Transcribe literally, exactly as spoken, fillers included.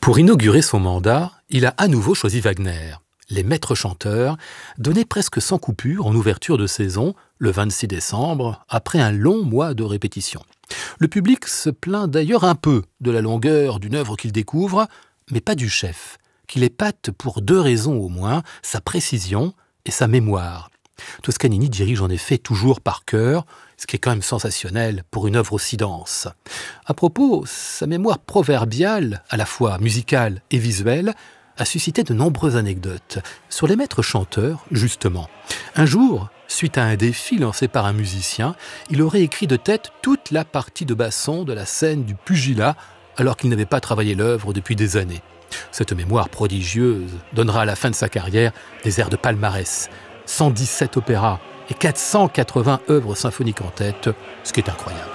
Pour inaugurer son mandat, il a à nouveau choisi Wagner. Les maîtres chanteurs donnaient presque sans coupure en ouverture de saison, le vingt-six décembre, après un long mois de répétition. Le public se plaint d'ailleurs un peu de la longueur d'une œuvre qu'il découvre, mais pas du chef, qui l'épate pour deux raisons au moins, sa précision et sa mémoire. Toscanini dirige en effet toujours par cœur, ce qui est quand même sensationnel pour une œuvre aussi dense. À propos, sa mémoire proverbiale, à la fois musicale et visuelle, a suscité de nombreuses anecdotes. Sur les maîtres chanteurs, justement. Un jour, suite à un défi lancé par un musicien, il aurait écrit de tête toute la partie de basson de la scène du pugilat, alors qu'il n'avait pas travaillé l'œuvre depuis des années. Cette mémoire prodigieuse donnera à la fin de sa carrière des airs de palmarès, cent dix-sept opéras et quatre cent quatre-vingts œuvres symphoniques en tête, ce qui est incroyable.